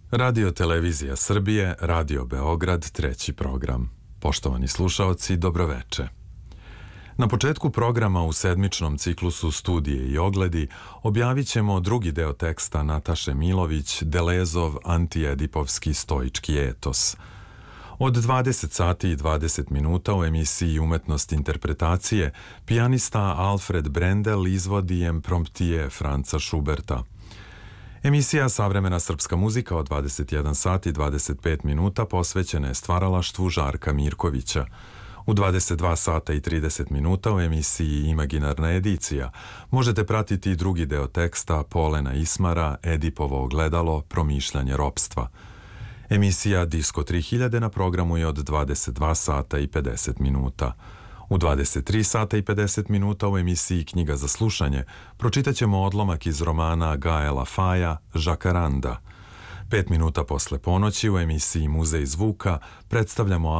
Radio Televizija Srbije, Radio Beograd, treći program. Poštovani slušaoci, dobroveče. Na početku programa u sedmičnom ciklusu Studije i ogledi objavit ćemo drugi deo teksta Nataše Milović, Delezov antiedipovski stoički etos. Od 20 sati i 20 minuta u emisiji Umetnost interpretacije pijanista Alfred Brendel izvodi Impromptije Franca Schuberta. Emisija Savremena srpska muzika od 21 sati i 25 minuta posvećena je stvaralaštvu Žarka Mirkovića. U 22 sata i 30 minuta u emisiji Imaginarna edicija možete pratiti drugi deo teksta Polena Ismara, Edipovo ogledalo, promišljanje ropstva. Emisija Disko 3000 na programu je od 22 sata i 50 minuta. U 23 sata i 50 minuta u emisiji Knjiga za slušanje pročitat ćemo odlomak iz romana Gaela Faja Žakaranda. 5 minuta posle ponoći u emisiji Muzej zvuka predstavljamo